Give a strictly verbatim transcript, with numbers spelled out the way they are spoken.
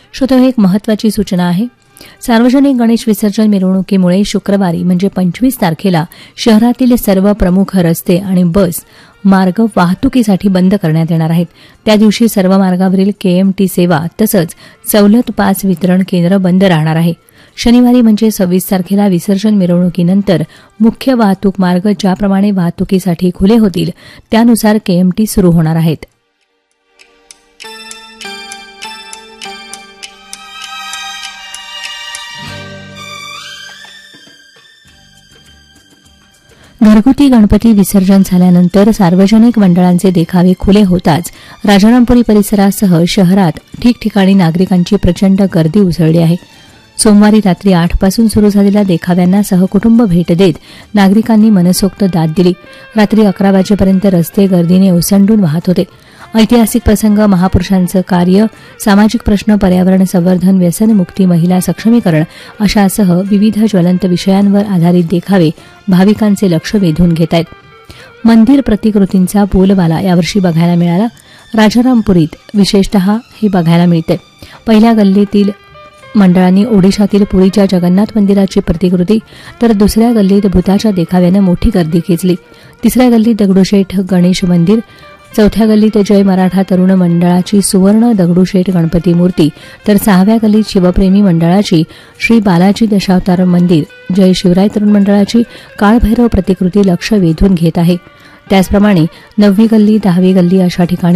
श्रोते, एक महत्त्वाची सूचना आहे. सार्वजनिक गणेश विसर्जन मिरवणुकीमुळे शुक्रवारी म्हणजे पंचवीस तारखेला शहरातील सर्व प्रमुख रस्ते आणि बस मार्ग वाहतुकीसाठी बंद करण्यात येणार आहेत. त्या दिवशी सर्व मार्गावरील केएमटी सेवा तसंच सवलत पास वितरण केंद्र बंद राहणार आहे. शनिवारी म्हणजे सव्वीस तारखेला विसर्जन मिरवणुकीनंतर मुख्य वाहतूक मार्ग ज्याप्रमाणे वाहतुकीसाठी खुले होतील त्यानुसार केएमटी सुरू होणार आहेत. घरगुती गणपती विसर्जन झाल्यानंतर सार्वजनिक मंडळांचे देखावे खुले होताच राजारामपुरी परिसरासह शहरात ठिकठिकाणी नागरिकांची प्रचंड गर्दी उसळली आहे. सोमवारी रात्री आठपासून सुरू झालेल्या देखाव्यांना सहकुटुंब भेट देत नागरिकांनी मनसोक्त दाद दिली. रात्री अकरा वाजेपर्यंत रस्ते गर्दीने ओसंडून वाहत होते. ऐतिहासिक प्रसंग, महापुरुषांचं कार्य, सामाजिक प्रश्न, पर्यावरण संवर्धन, व्यसनमुक्ती, महिला सक्षमीकरण अशासह विविध ज्वलंत विषयांवर आधारित देखावे भाविकांचे लक्ष वेधून घेत आहेत. मंदिर प्रतिकृतींचा बोलबाला यावर्षी बघायला मिळाला. राजारामपुरीत विशेषतः हे बघायला मिळते. पहिल्या गल्लीतील मंडळांनी ओडिशातील पुरीच्या जगन्नाथ मंदिराची प्रतिकृती तर दुसऱ्या गल्लीत भूताच्या देखाव्यानं मोठी गर्दी खेचली. तिसऱ्या गल्लीत दगडूशेठ गणेश मंदिर, चौथ्या गल्लीत जय मराठा तरुण मंडळाची सुवर्ण दगडूशेठ गणपती मूर्ती तर सहाव्या गल्लीत शिवप्रेमी मंडळाची श्री बालाजी दशावतार मंदिर, जय शिवराय तरुण मंडळाची काळभैरव प्रतिकृती लक्ष वेधून घेत आहे. त्याचप्रमाणे नववी गल्ली, दहावी गल्ली अशा ठिकाणी